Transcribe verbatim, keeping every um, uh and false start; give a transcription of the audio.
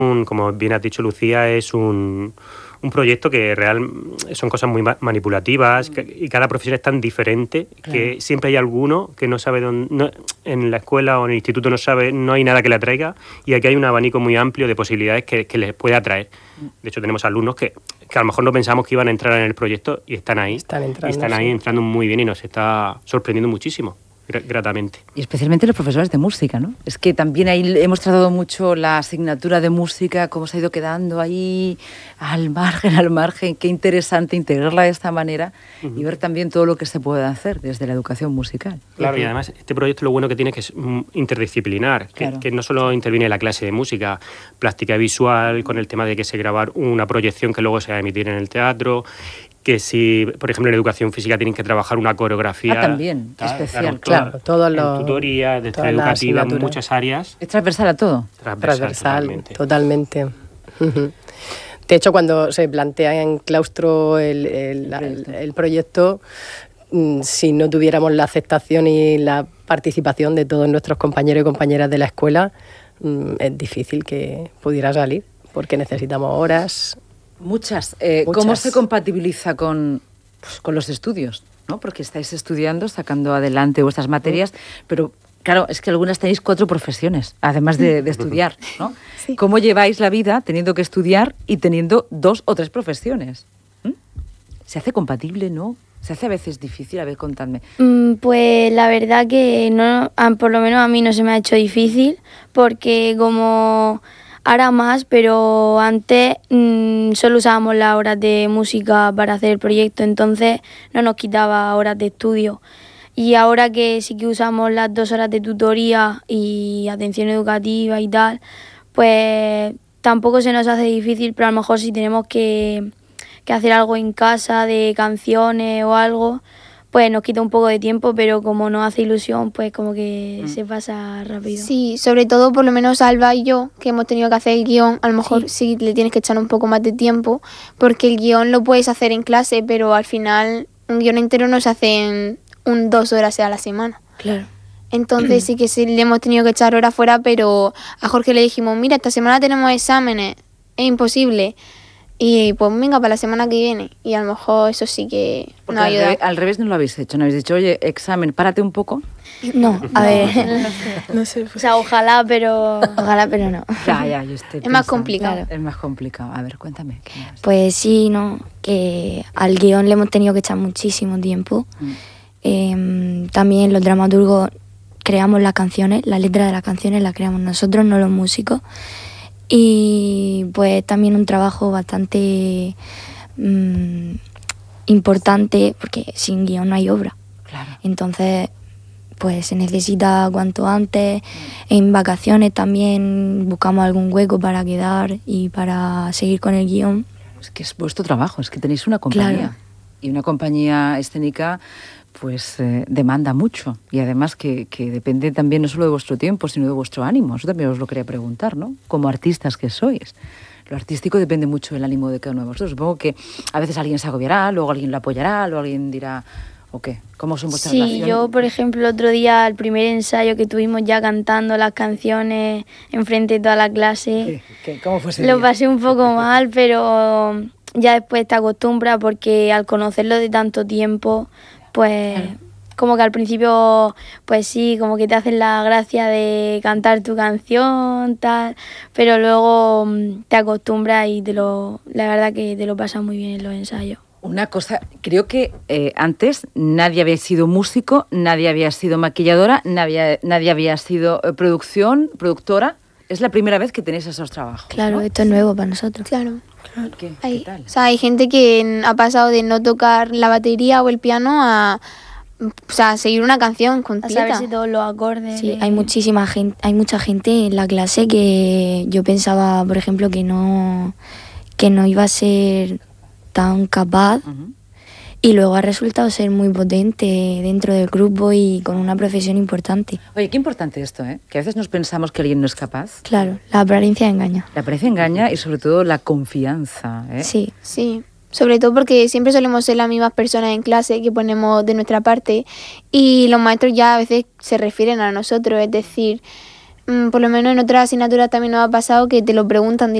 un, como bien has dicho Lucía, es un, un proyecto que real, son cosas muy manipulativas que, y cada profesión es tan diferente, claro, que siempre hay alguno que no sabe dónde, no, en la escuela o en el instituto no sabe, no hay nada que le atraiga, y aquí hay un abanico muy amplio de posibilidades que, que les puede atraer. De hecho tenemos alumnos que, que a lo mejor no pensamos que iban a entrar en el proyecto y están ahí, están entrando, y están ahí sí. entrando muy bien y nos está sorprendiendo muchísimo. Gratamente. Y especialmente los profesores de música, ¿no? Es que también ahí hemos tratado mucho la asignatura de música, cómo se ha ido quedando ahí al margen, al margen. Qué interesante integrarla de esta manera, uh-huh, y ver también todo lo que se puede hacer desde la educación musical. Claro, y además este proyecto lo bueno que tiene es que es interdisciplinar, claro, que, que no solo interviene la clase de música, plástica visual, con el tema de que se grabar una proyección que luego se va a emitir en el teatro, que si, por ejemplo, en educación física tienen que trabajar una coreografía... Ah, también, tal, especial, claro. claro todos los, en tutoría, de educativa, en muchas áreas. ¿Es transversal a todo? Transversal, transversal totalmente. totalmente. De hecho, cuando se plantea en claustro el, el, el, el proyecto, si no tuviéramos la aceptación y la participación de todos nuestros compañeros y compañeras de la escuela, es difícil que pudiera salir, porque necesitamos horas... Muchas. Eh, Muchas. ¿Cómo se compatibiliza con, pues, con los estudios? ¿No? Porque estáis estudiando, sacando adelante vuestras materias, pero claro, es que algunas tenéis cuatro profesiones, además de, de estudiar, ¿no? Sí. ¿Cómo lleváis la vida teniendo que estudiar y teniendo dos o tres profesiones? ¿Mm? ¿Se hace compatible, no? ¿Se hace a veces difícil? A ver, contadme. Mm, pues la verdad que no, por lo menos a mí no se me ha hecho difícil, porque como... Ahora más, pero antes mmm, solo usábamos las horas de música para hacer el proyecto, entonces no nos quitaba horas de estudio. Y ahora que sí que usamos las dos horas de tutoría y atención educativa y tal, pues tampoco se nos hace difícil, pero a lo mejor si tenemos que, que hacer algo en casa de canciones o algo, pues nos quita un poco de tiempo, pero como nos hace ilusión, pues como que mm. se pasa rápido. Sí, sobre todo por lo menos Alba y yo, que hemos tenido que hacer el guión, a lo mejor sí, sí le tienes que echar un poco más de tiempo, porque el guión lo puedes hacer en clase, pero al final un guión entero no se hace en un, dos horas a la semana. Claro. Entonces sí que sí le hemos tenido que echar horas fuera, pero a Jorge le dijimos, mira, esta semana tenemos exámenes, es imposible. Y pues venga, para la semana que viene. Y a lo mejor eso sí que Porque nos al ayuda. Revés, al revés no lo habéis hecho, no habéis dicho, oye, examen, párate un poco. No, a ver. No sé. O sea, ojalá, pero ojalá, pero no. Ya, ya, yo estoy Es más complicado. Claro. Es más complicado. A ver, cuéntame. ¿Qué más? Pues sí, no, que al guión le hemos tenido que echar muchísimo tiempo. Mm. Eh, también los dramaturgos creamos las canciones, la letra de las canciones la creamos nosotros, no los músicos. Y pues también un trabajo bastante mmm, importante, porque sin guión no hay obra. Claro. Entonces, pues se necesita cuanto antes. En vacaciones también buscamos algún hueco para quedar y para seguir con el guión. Es que es vuestro trabajo, es que tenéis una compañía. Claro. Y una compañía escénica pues eh, demanda mucho, y además que, que depende también no solo de vuestro tiempo, sino de vuestro ánimo. Eso también os lo quería preguntar, ¿no? Como artistas que sois. Lo artístico depende mucho del ánimo de cada uno de vosotros. Supongo que a veces alguien se agobiará, luego alguien lo apoyará, luego alguien dirá, ¿o qué? ¿Cómo son vuestras sí, relaciones? Sí, yo, por ejemplo, el otro día, el primer ensayo que tuvimos ya cantando las canciones enfrente de toda la clase, ¿Qué? ¿Cómo fue ese lo día? pasé un poco mal, pero ya después te acostumbras, porque al conocerlo de tanto tiempo, pues claro, como que al principio, pues sí, como que te hacen la gracia de cantar tu canción, tal, pero luego te acostumbras y te lo, la verdad que te lo pasas muy bien en los ensayos. Una cosa, creo que eh, antes nadie había sido músico, nadie había sido maquilladora, nadie, nadie había sido eh, producción, productora. Es la primera vez que tenéis esos trabajos, claro, ¿no? Esto es nuevo para nosotros. Claro. Claro. ¿Qué? Hay, ¿Qué tal? O sea, hay gente que ha pasado de no tocar la batería o el piano a, o sea, seguir una canción completa. A saberse todos los acordes. Sí, hay muchísima gente, hay mucha gente en la clase que yo pensaba, por ejemplo, que no, que no iba a ser tan capaz. Uh-huh. Y luego ha resultado ser muy potente dentro del grupo y con una profesión importante. Oye, qué importante esto, ¿eh? Que a veces nos pensamos que alguien no es capaz. Claro, la apariencia engaña. La apariencia engaña y sobre todo la confianza, ¿eh? Sí. Sí, sobre todo porque siempre solemos ser las mismas personas en clase que ponemos de nuestra parte y los maestros ya a veces se refieren a nosotros, es decir, por lo menos en otras asignaturas también nos ha pasado que te lo preguntan